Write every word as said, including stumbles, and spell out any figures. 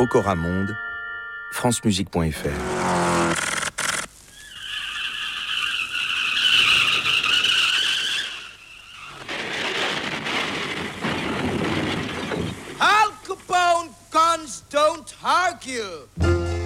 Okora Monde, francemusique point f r. Al Capone guns don't argue.